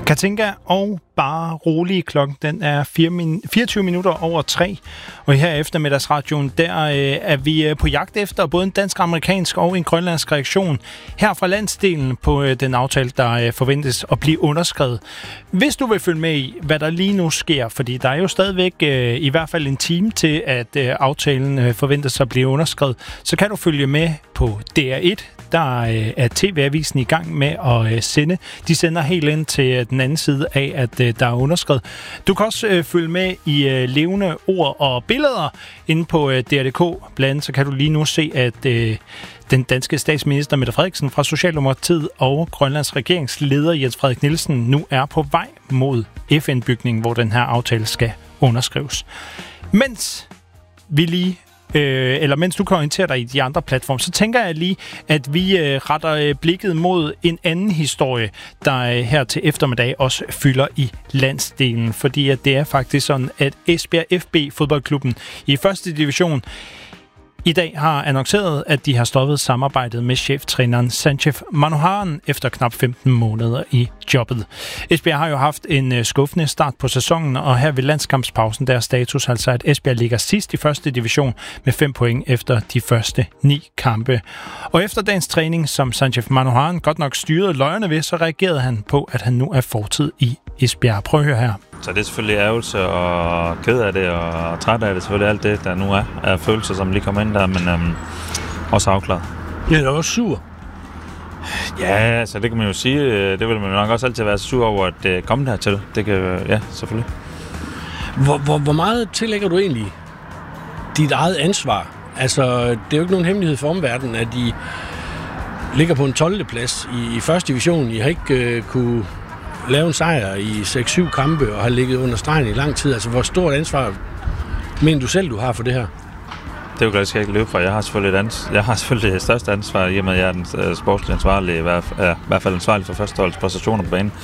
Katinka og Bare Rolig. Klokken den er 24 minutter over 3. Og her i eftermiddagsradioen, der er vi på jagt efter både en dansk-amerikansk og en grønlandsk reaktion her fra landsdelen på den aftale, der forventes at blive underskrevet. Hvis du vil følge med i, hvad der lige nu sker, fordi der er jo stadigvæk i hvert fald en time til, at aftalen forventes at blive underskrevet, så kan du følge med på DR1. Der er TV-avisen i gang med at sende. De sender helt ind til den anden side af, at der er underskrevet. Du kan også følge med i levende ord og billeder inde på DR.dk. Blandt andet så kan du lige nu se, at den danske statsminister Mette Frederiksen fra Socialdemokratiet og Grønlands regeringsleder Jens Frederik Nielsen nu er på vej mod FN-bygningen, hvor den her aftale skal underskrives. Mens du kan orientere dig i de andre platforme, så tænker jeg lige, at vi retter blikket mod en anden historie, der her til eftermiddag også fylder i landsdelen. Fordi at det er faktisk sådan, at Esbjerg FB fodboldklubben i første division i dag har annonceret, at de har stoppet samarbejdet med cheftræneren Sanchef Manoharan efter knap 15 måneder i jobbet. Esbjerg har jo haft en skuffende start på sæsonen, og her ved landskampspausen der er status altså, at Esbjerg ligger sidst i første division med 5 point efter de første 9 kampe. Og efter dagens træning, som Sanchef Manoharan godt nok styrede løjerne ved, så reagerede han på, at han nu er fortid i Esbjerg. Prøv at høre her. Så det er selvfølgelig ærgelse og ked af det og træt af det. Selvfølgelig alt det, der nu er følelser, som lige kommer ind der, men også afklaret. Ja, det er også sur. Ja, så det kan man jo sige. Det vil man nok også altid være sur over, at det kommer dertil. Det kan, ja, selvfølgelig. Hvor meget tillægger du egentlig dit eget ansvar? Altså, det er jo ikke nogen hemmelighed for omverdenen, at I ligger på en 12. plads i første division. I har ikke kunne lave en sejr i 6-7 kampe og har ligget under stregen i lang tid. Altså, hvor stort ansvar mener du selv, du har for det her? Det er jo klart, skal jeg ikke løbe fra. Jeg har selvfølgelig det største ansvar, i og med, at jeg er den sportslige ansvarlige, i hvert fald ansvarlig for førsteholdets præstationer på banen.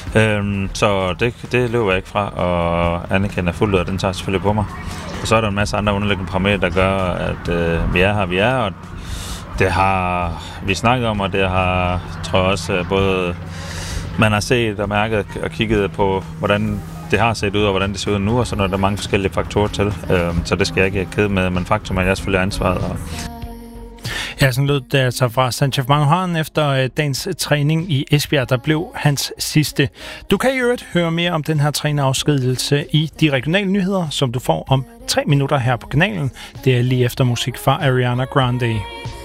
Så det løber jeg ikke fra, og anerkender fuldt ud, og den tager selvfølgelig på mig. Og så er der en masse andre underliggende parametre, der gør, at vi er her, vi er, og det har vi snakket om, og det har, tror jeg også, både man har set og mærket og kigget på, hvordan det har set ud, og hvordan det ser ud nu, og så er der mange forskellige faktorer til. Så det skal jeg ikke kede med, men faktum er, at jeg selvfølgelig er ansvaret. Ja, sådan lød det altså fra Sanchef Manoharan efter dagens træning i Esbjerg, der blev hans sidste. Du kan i øvrigt høre mere om den her trænerafskedelse i de regionale nyheder, som du får om 3 minutter her på kanalen. Det er lige efter musik fra Ariana Grande.